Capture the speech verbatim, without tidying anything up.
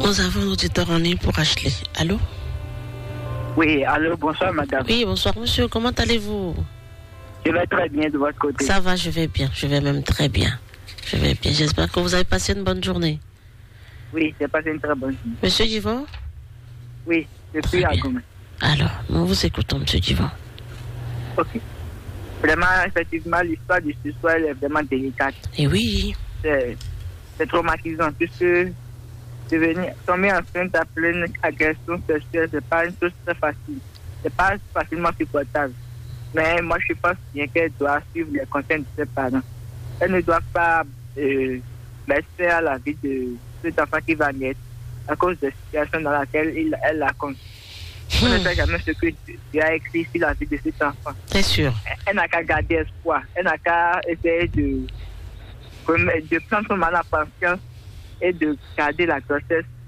Nous avons un auditeur en ligne pour Ashley. Allô? Oui, allô, bonsoir madame. Oui, bonsoir monsieur, comment allez-vous? Je vais très bien de votre côté. Ça va, je vais bien, je vais même très bien. Je vais bien, j'espère que vous avez passé une bonne journée. Oui, j'ai passé une très bonne journée. Monsieur Divan? Oui, je suis à Gomez. Alors, nous vous écoutons, monsieur Divan. Ok. Vraiment, effectivement, l'histoire de ce soir est vraiment délicate. Et oui. C'est, c'est traumatisant, puisque devenir, tomber enceinte après une agression sexuelle, c'est pas une chose très facile. C'est pas facilement supportable. Mais moi, je pense bien qu'elle doit suivre les conseils de ses parents. Elle ne doit pas euh, laisser à la vie de cet enfant qui va naître à cause de la situation dans laquelle il, elle la compte. On ne sait jamais ce que Dieu a écrit sur la vie de cet enfant. C'est sûr. Elle, elle n'a qu'à garder espoir. Elle n'a qu'à essayer de, de prendre son mal à patience et de garder la grossesse